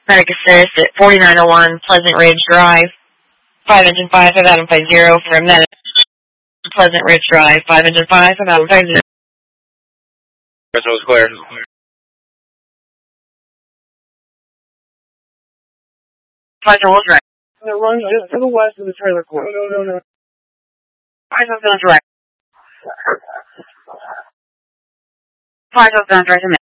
Medic assist at 4901 Pleasant Ridge Drive. 5 engine 5, 5 Adam 50 for a medic. Pleasant Ridge Drive. 5 engine 5, 5 Adam 50. Personal square. 5 Will Drive. No, run to the west of the trailer court. No. 5 South Direct. 5 South Direct.